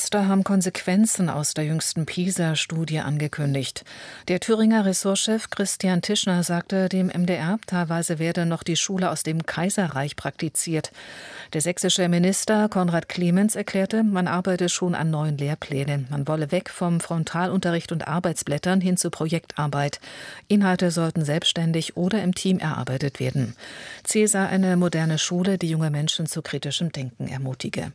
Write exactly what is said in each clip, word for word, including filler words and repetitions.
Innenminister haben Konsequenzen aus der jüngsten PISA-Studie angekündigt. Der Thüringer Ressortchef Christian Tischner sagte dem M D R, teilweise werde noch die Schule aus dem Kaiserreich praktiziert. Der sächsische Minister Konrad Clemens erklärte, man arbeite schon an neuen Lehrplänen. Man wolle weg vom Frontalunterricht und Arbeitsblättern hin zu Projektarbeit. Inhalte sollten selbstständig oder im Team erarbeitet werden. Ziel sei eine moderne Schule, die junge Menschen zu kritischem Denken ermutige.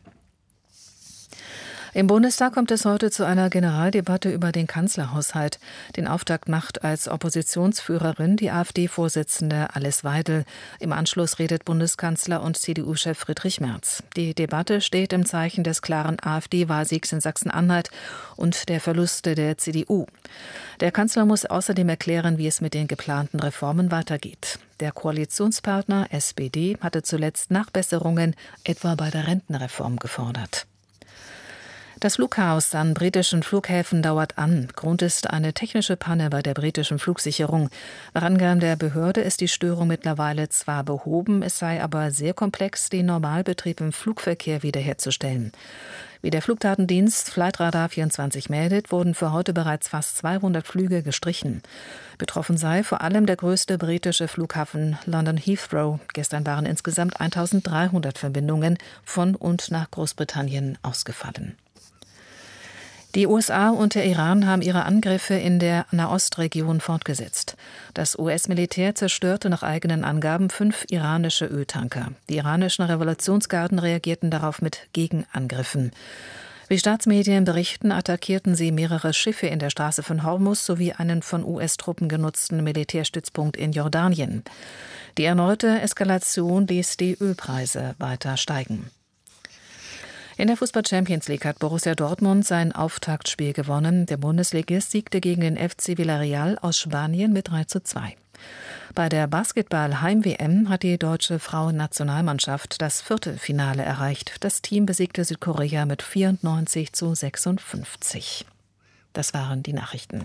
Im Bundestag kommt es heute zu einer Generaldebatte über den Kanzlerhaushalt. Den Auftakt macht als Oppositionsführerin die AfD-Vorsitzende Alice Weidel. Im Anschluss redet Bundeskanzler und C D U-Chef Friedrich Merz. Die Debatte steht im Zeichen des klaren AfD-Wahlsiegs in Sachsen-Anhalt und der Verluste der C D U. Der Kanzler muss außerdem erklären, wie es mit den geplanten Reformen weitergeht. Der Koalitionspartner S P D hatte zuletzt Nachbesserungen, etwa bei der Rentenreform, gefordert. Das Flugchaos an britischen Flughäfen dauert an. Grund ist eine technische Panne bei der britischen Flugsicherung. Nach Angaben der Behörde ist die Störung mittlerweile zwar behoben, es sei aber sehr komplex, den Normalbetrieb im Flugverkehr wiederherzustellen. Wie der Flugdatendienst Flightradar vierundzwanzig meldet, wurden für heute bereits fast zweihundert Flüge gestrichen. Betroffen sei vor allem der größte britische Flughafen London Heathrow. Gestern waren insgesamt eintausenddreihundert Verbindungen von und nach Großbritannien ausgefallen. Die U S A und der Iran haben ihre Angriffe in der Nahostregion fortgesetzt. Das U S-Militär zerstörte nach eigenen Angaben fünf iranische Öltanker. Die iranischen Revolutionsgarden reagierten darauf mit Gegenangriffen. Wie Staatsmedien berichten, attackierten sie mehrere Schiffe in der Straße von Hormuz sowie einen von U S-Truppen genutzten Militärstützpunkt in Jordanien. Die erneute Eskalation ließ die Ölpreise weiter steigen. In der Fußball-Champions League hat Borussia Dortmund sein Auftaktspiel gewonnen. Der Bundesligist siegte gegen den F C Villarreal aus Spanien mit drei zu zwei. Bei der Basketball-Heim-W M hat die deutsche Frauennationalmannschaft das Viertelfinale erreicht. Das Team besiegte Südkorea mit vierundneunzig zu sechsundfünfzig. Das waren die Nachrichten.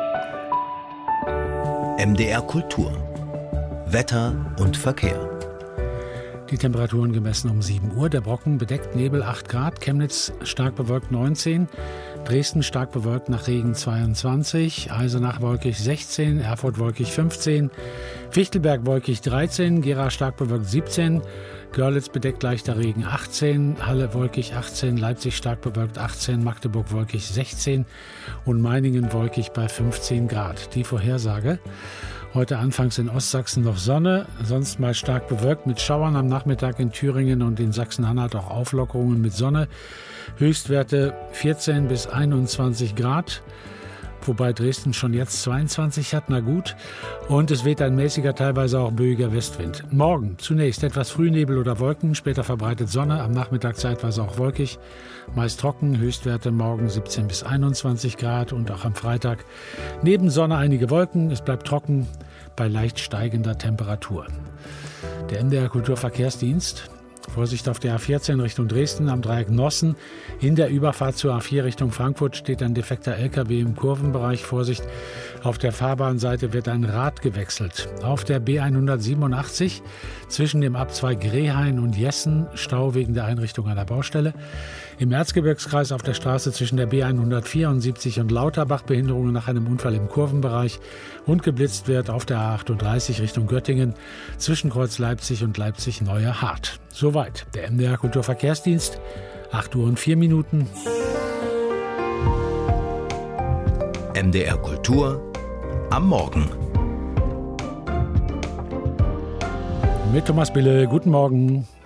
M D R Kultur. Wetter und Verkehr. Die Temperaturen gemessen um sieben Uhr. Der Brocken bedeckt, Nebel acht Grad, Chemnitz stark bewölkt neunzehn, Dresden stark bewölkt nach Regen zweiundzwanzig, Eisenach wolkig sechzehn, Erfurt wolkig fünfzehn, Fichtelberg wolkig dreizehn, Gera stark bewölkt siebzehn, Görlitz bedeckt leichter Regen achtzehn, Halle wolkig achtzehn, Leipzig stark bewölkt achtzehn, Magdeburg wolkig sechzehn und Meiningen wolkig bei fünfzehn Grad. Die Vorhersage: Heute anfangs in Ostsachsen noch Sonne, sonst mal stark bewölkt mit Schauern, am Nachmittag in Thüringen und in Sachsen-Anhalt auch Auflockerungen mit Sonne. Höchstwerte vierzehn bis einundzwanzig Grad, wobei Dresden schon jetzt zweiundzwanzig hat, na gut. Und es weht ein mäßiger, teilweise auch böiger Westwind. Morgen zunächst etwas Frühnebel oder Wolken, später verbreitet Sonne, am Nachmittag zeitweise auch wolkig, meist trocken, Höchstwerte morgen siebzehn bis einundzwanzig Grad und auch am Freitag neben Sonne einige Wolken, es bleibt trocken bei leicht steigender Temperatur. Der M D R Kulturverkehrsdienst: Vorsicht auf der A vierzehn Richtung Dresden am Dreieck Nossen. In der Überfahrt zur A vier Richtung Frankfurt steht ein defekter L K W im Kurvenbereich. Vorsicht, auf der Fahrbahnseite wird ein Rad gewechselt. Auf der B hundertsiebenundachtzig zwischen dem Abzweig Grehain und Jessen Stau wegen der Einrichtung einer Baustelle. Im Erzgebirgskreis auf der Straße zwischen der B hundertvierundsiebzig und Lauterbach Behinderungen nach einem Unfall im Kurvenbereich und geblitzt wird auf der A achtunddreißig Richtung Göttingen zwischen Kreuz Leipzig und Leipzig-Neue Hart. Soweit der M D R Kulturverkehrsdienst, acht Uhr und vier Minuten. M D R Kultur am Morgen. Mit Thomas Bille, guten Morgen.